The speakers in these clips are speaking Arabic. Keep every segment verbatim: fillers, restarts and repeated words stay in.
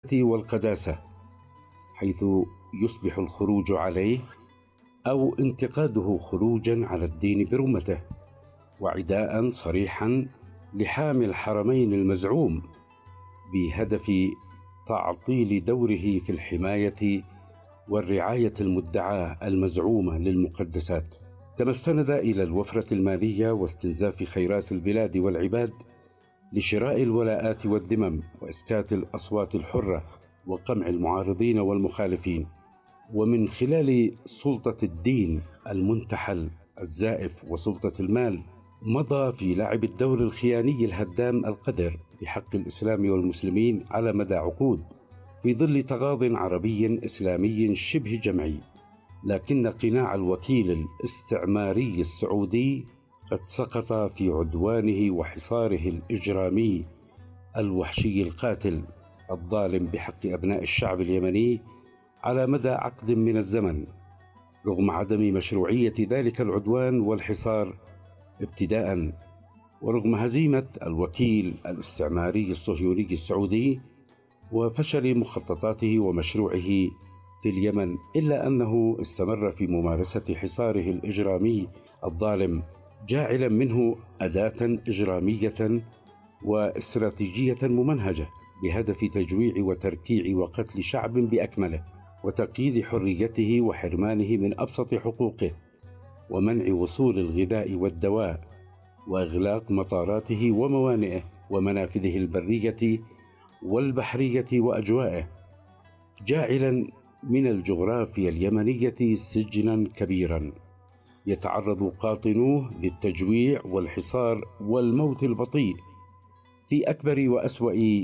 والقداسة، حيث يصبح الخروج عليه أو انتقاده خروجا على الدين برمته، وعداء صريحا لحامي الحرمين المزعوم بهدف تعطيل دوره في الحماية والرعاية المدعاة المزعومة للمقدسات، كما استند إلى الوفرة المالية واستنزاف خيرات البلاد والعباد لشراء الولاءات والذمم وإسكات الأصوات الحرة وقمع المعارضين والمخالفين. ومن خلال سلطة الدين المنتحل الزائف وسلطة المال مضى في لعب الدور الخياني الهدام القذر بحق الإسلام والمسلمين على مدى عقود في ظل تغاض عربي إسلامي شبه جمعي. لكن قناع الوكيل الاستعماري السعودي قد سقط في عدوانه وحصاره الإجرامي الوحشي القاتل الظالم بحق أبناء الشعب اليمني على مدى عقد من الزمن، رغم عدم مشروعية ذلك العدوان والحصار ابتداء، ورغم هزيمة الوكيل الاستعماري الصهيوني السعودي وفشل مخططاته ومشروعه في اليمن، إلا أنه استمر في ممارسة حصاره الإجرامي الظالم، جاعلا منه أداة إجرامية واستراتيجية ممنهجة بهدف تجويع وتركيع وقتل شعب بأكمله، وتقييد حريته وحرمانه من أبسط حقوقه، ومنع وصول الغذاء والدواء، وإغلاق مطاراته وموانئه ومنافذه البرية والبحرية وأجوائه، جاعلا من الجغرافيا اليمنية سجنا كبيرا يتعرض قاطنوه للتجويع والحصار والموت البطيء في أكبر وأسوأ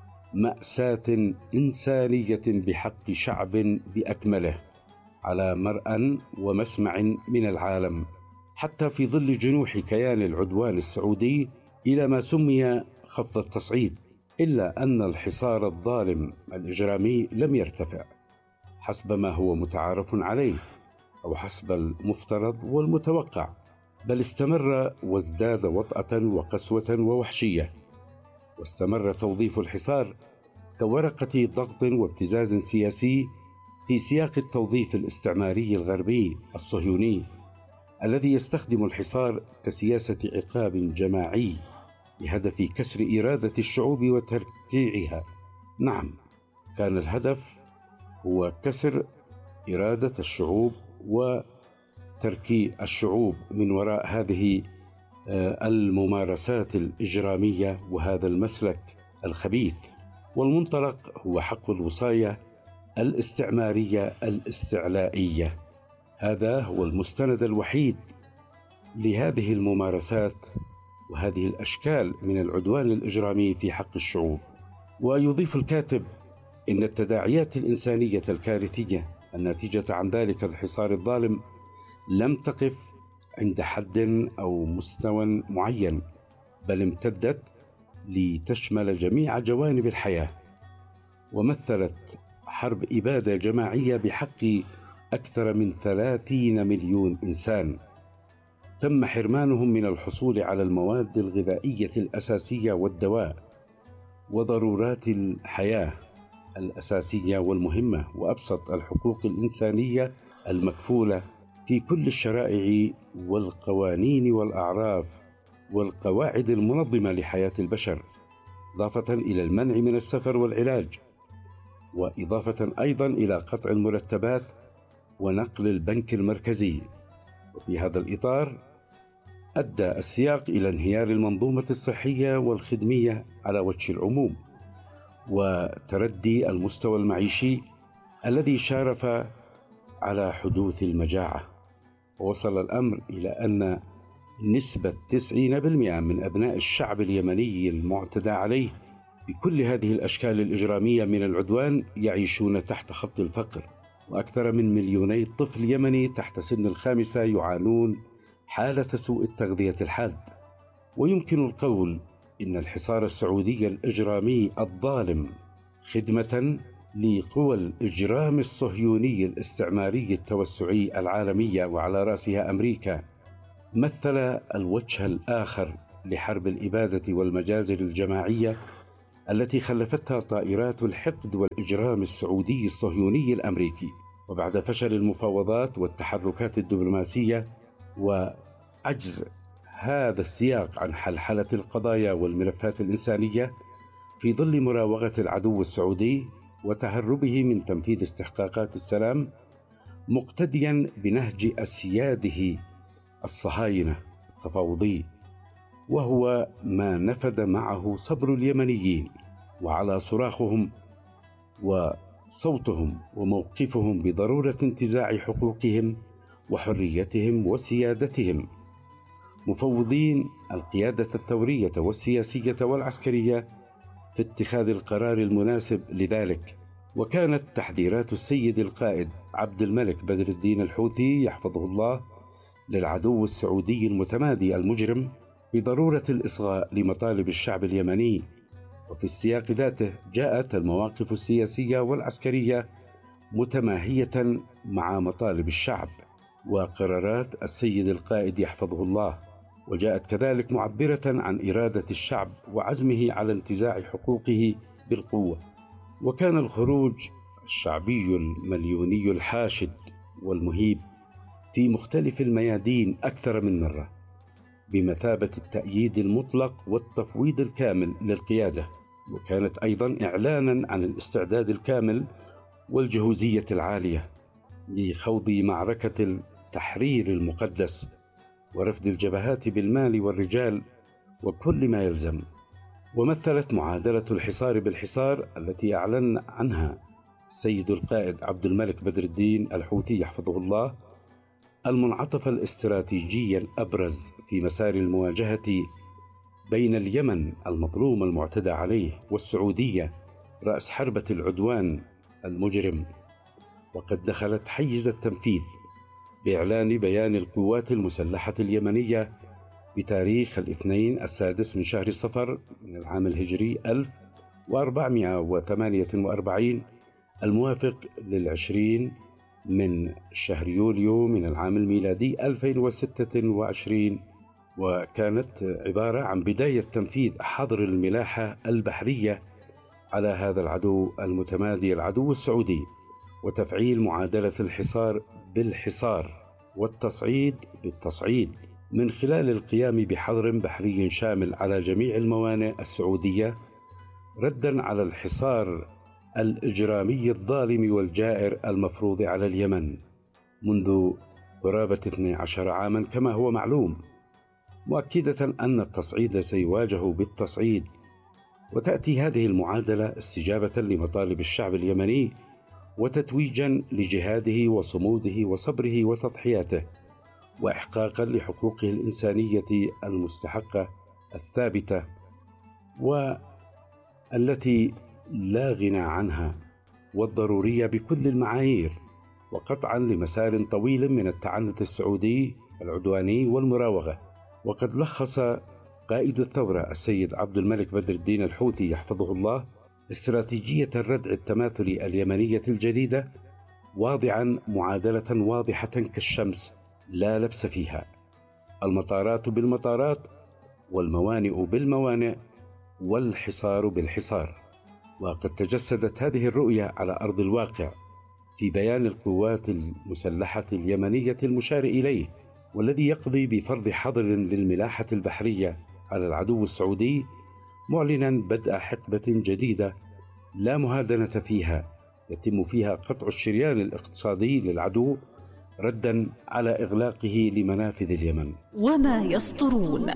مأساة إنسانية بحق شعب بأكمله على مرأى ومسمع من العالم، حتى في ظل جنوح كيان العدوان السعودي إلى ما سمي خفض التصعيد. إلا أن الحصار الظالم الإجرامي لم يرتفع حسب ما هو متعارف عليه أو حسب المفترض والمتوقع، بل استمر وازداد وطأة وقسوة ووحشية، واستمر توظيف الحصار كورقة ضغط وابتزاز سياسي في سياق التوظيف الاستعماري الغربي الصهيوني الذي يستخدم الحصار كسياسة عقاب جماعي بهدف كسر إرادة الشعوب وتركيعها. نعم، كان الهدف هو كسر إرادة الشعوب وتركيع الشعوب من وراء هذه الممارسات الإجرامية وهذا المسلك الخبيث. والمنطلق هو حق الوصاية الاستعمارية الاستعلائية. هذا هو المستند الوحيد لهذه الممارسات وهذه الأشكال من العدوان الإجرامي في حق الشعوب. ويضيف الكاتب إن التداعيات الإنسانية الكارثية الناتجة عن ذلك الحصار الظالم لم تقف عند حد أو مستوى معين، بل امتدت لتشمل جميع جوانب الحياة، ومثلت حرب إبادة جماعية بحق أكثر من ثلاثين مليون إنسان تم حرمانهم من الحصول على المواد الغذائية الأساسية والدواء وضرورات الحياة الأساسية والمهمة وأبسط الحقوق الإنسانية المكفولة في كل الشرائع والقوانين والأعراف والقواعد المنظمة لحياة البشر، إضافة إلى المنع من السفر والعلاج، وإضافة أيضا إلى قطع المرتبات ونقل البنك المركزي. وفي هذا الإطار أدى السياق إلى انهيار المنظومة الصحية والخدمية على وجه العموم، وتردي المستوى المعيشي الذي شارف على حدوث المجاعة. ووصل الأمر إلى أن نسبة تسعين بالمئة من أبناء الشعب اليمني المعتدى عليه بكل هذه الأشكال الإجرامية من العدوان يعيشون تحت خط الفقر، وأكثر من مليوني طفل يمني تحت سن الخامسة يعانون حالة سوء التغذية الحاد. ويمكن القول إن الحصار السعودي الإجرامي الظالم خدمة لقوى الإجرام الصهيوني الاستعماري التوسعي العالمية وعلى رأسها أمريكا مثل الوجه الآخر لحرب الإبادة والمجازر الجماعية التي خلفتها طائرات الحقد والإجرام السعودي الصهيوني الأمريكي. وبعد فشل المفاوضات والتحركات الدبلوماسية وعجز هذا السياق عن حلحلة القضايا والملفات الإنسانية في ظل مراوغة العدو السعودي وتهربه من تنفيذ استحقاقات السلام، مقتديا بنهج أسياده الصهاينة التفاوضي، وهو ما نفد معه صبر اليمنيين، وعلى صراخهم وصوتهم وموقفهم بضرورة انتزاع حقوقهم وحريتهم وسيادتهم، مفوضين القيادة الثورية والسياسية والعسكرية في اتخاذ القرار المناسب لذلك. وكانت تحذيرات السيد القائد عبد الملك بدر الدين الحوثي يحفظه الله للعدو السعودي المتمادي المجرم بضرورة الإصغاء لمطالب الشعب اليمني. وفي السياق ذاته جاءت المواقف السياسية والعسكرية متماهية مع مطالب الشعب وقرارات السيد القائد يحفظه الله، وجاءت كذلك معبرة عن إرادة الشعب وعزمه على انتزاع حقوقه بالقوة. وكان الخروج الشعبي المليوني الحاشد والمهيب في مختلف الميادين أكثر من مرة بمثابة التأييد المطلق والتفويض الكامل للقيادة، وكانت أيضا إعلانا عن الاستعداد الكامل والجهوزية العالية لخوض معركة التحرير المقدس ورفد الجبهات بالمال والرجال وكل ما يلزم. ومثلت معادلة الحصار بالحصار التي أعلن عنها السيد القائد عبد الملك بدر الدين الحوثي يحفظه الله المنعطف الاستراتيجي الأبرز في مسار المواجهة بين اليمن المظلوم المعتدى عليه والسعودية رأس حربة العدوان المجرم، وقد دخلت حيز التنفيذ بإعلان بيان القوات المسلحة اليمنية بتاريخ الاثنين السادس من شهر صفر من العام الهجري ألف وأربعمائة وثمانية وأربعين الموافق للعشرين من شهر يوليو من العام الميلادي ألفين وستة وعشرين، وكانت عبارة عن بداية تنفيذ حظر الملاحة البحرية على هذا العدو المتمادي العدو السعودي، وتفعيل معادلة الحصار بالحصار والتصعيد بالتصعيد من خلال القيام بحظر بحري شامل على جميع الموانئ السعودية، ردا على الحصار الإجرامي الظالم والجائر المفروض على اليمن منذ قرابة اثني عشر عاما كما هو معلوم، مؤكدة أن التصعيد سيواجه بالتصعيد. وتأتي هذه المعادلة استجابة لمطالب الشعب اليمني وتتويجا لجهاده وصموده وصبره وتضحياته، وإحقاقا لحقوقه الإنسانية المستحقة الثابتة والتي لا غنى عنها والضرورية بكل المعايير، وقطعا لمسار طويل من التعنت السعودي العدواني والمراوغة. وقد لخص قائد الثورة السيد عبد الملك بدر الدين الحوثي يحفظه الله استراتيجية الردع التماثلي اليمنية الجديدة، واضعا معادلة واضحة كالشمس لا لبس فيها: المطارات بالمطارات، والموانئ بالموانئ، والحصار بالحصار. وقد تجسدت هذه الرؤية على أرض الواقع في بيان القوات المسلحة اليمنية المشار إليه، والذي يقضي بفرض حظر للملاحة البحرية على العدو السعودي، معلنا بدء حقبة جديدة لا مهادنة فيها يتم فيها قطع الشريان الاقتصادي للعدو ردا على إغلاقه لمنافذ اليمن. وما يسطرون.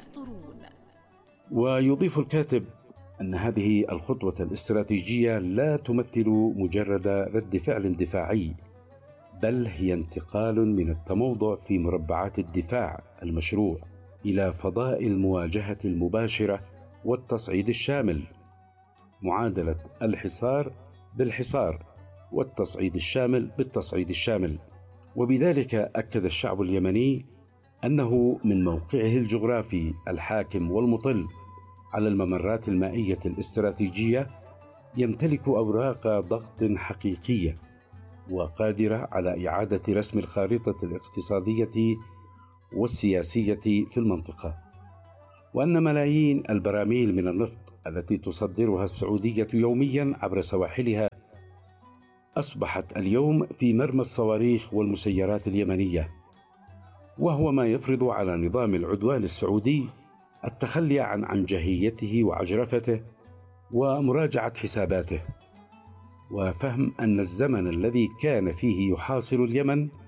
ويضيف الكاتب أن هذه الخطوة الاستراتيجية لا تمثل مجرد رد فعل دفاعي، بل هي انتقال من التموضع في مربعات الدفاع المشروع إلى فضاء المواجهة المباشرة والتصعيد الشامل، معادلة الحصار بالحصار والتصعيد الشامل بالتصعيد الشامل. وبذلك أكد الشعب اليمني أنه من موقعه الجغرافي الحاكم والمطل على الممرات المائية الاستراتيجية يمتلك أوراق ضغط حقيقية وقادرة على إعادة رسم الخارطة الاقتصادية والسياسية في المنطقة، وأن ملايين البراميل من النفط التي تصدرها السعودية يوميا عبر سواحلها أصبحت اليوم في مرمى الصواريخ والمسيرات اليمنية، وهو ما يفرض على نظام العدوان السعودي التخلي عن عنجهيته وعجرفته ومراجعة حساباته، وفهم أن الزمن الذي كان فيه يحاصر اليمن